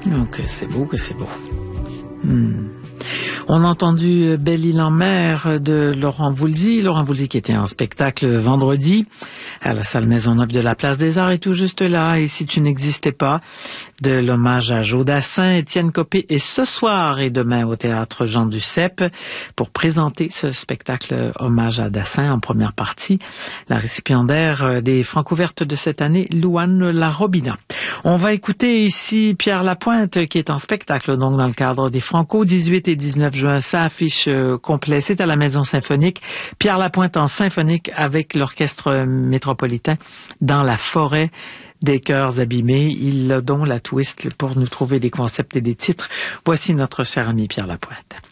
Donc, c'est beau que c'est beau. On a entendu Belle Île en mer de Laurent Voulzy. Laurent Voulzy qui était en spectacle vendredi à la salle Maisonneuve de la Place des Arts est tout juste là. Et si tu n'existais pas, de l'hommage à Joe Dassin, Étienne Copé est ce soir et demain au théâtre Jean Duceppe pour présenter ce spectacle hommage à Dassin en première partie. La récipiendaire des Francouvertes de cette année, Louane Larobina. On va écouter ici Pierre Lapointe qui est en spectacle donc dans le cadre des Franco 18 et 19 juin. Ça affiche complet. C'est à la Maison Symphonique. Pierre Lapointe en symphonique avec l'Orchestre Métropolitain dans la forêt des cœurs abîmés. Il a donc la twist pour nous trouver des concepts et des titres. Voici notre cher ami Pierre Lapointe.